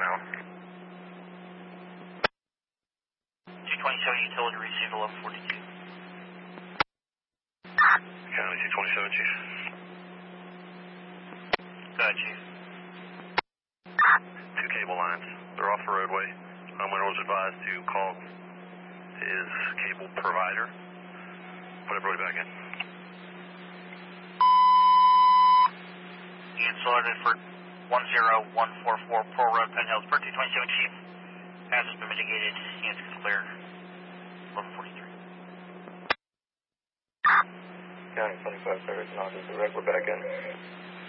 Mountain. 227 utility received 1142. County 227, Chief. Go ahead, Chief. Two cable lines. They're off the roadway. Homeowner was advised to call his cable provider. Put everybody back in. Unit selected for 10144 Pearl Road, Penn Hills. Per 227, Chief. Pass has been mitigated. Units can clear. 1143. County 25 service, and I'll just direct. We're back in.